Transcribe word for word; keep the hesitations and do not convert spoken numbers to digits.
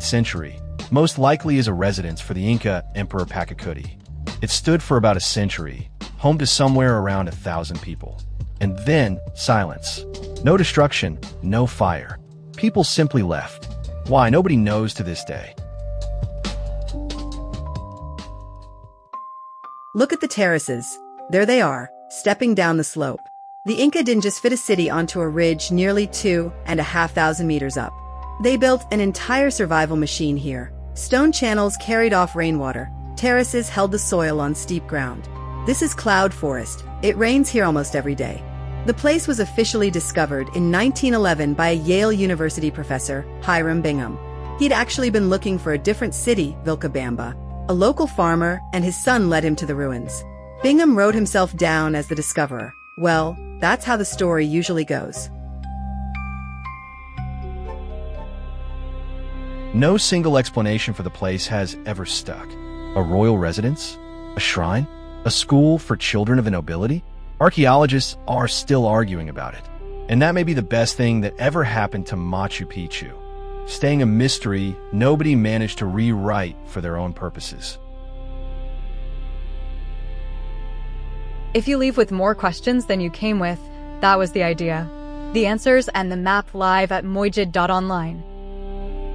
nineteenth century, most likely as a residence for the Inca Emperor Pachacuti. It stood for about a century, home to somewhere around a thousand people. And then, silence. No destruction, no fire. People simply left. Why, nobody knows to this day. Look at the terraces. There they are, stepping down the slope. The Inca didn't just fit a city onto a ridge nearly two and a half thousand meters up. They built an entire survival machine here. Stone channels carried off rainwater. Terraces held the soil on steep ground. This is cloud forest. It rains here almost every day. The place was officially discovered in nineteen eleven by a Yale University professor, Hiram Bingham. He'd actually been looking for a different city, Vilcabamba. A local farmer and his son led him to the ruins. Bingham wrote himself down as the discoverer. Well, that's how the story usually goes. No single explanation for the place has ever stuck. A royal residence? A shrine? A school for children of the nobility? Archaeologists are still arguing about it. And that may be the best thing that ever happened to Machu Picchu. Staying a mystery nobody managed to rewrite for their own purposes. If you leave with more questions than you came with, that was the idea. The answers and the map live at mojid dot online.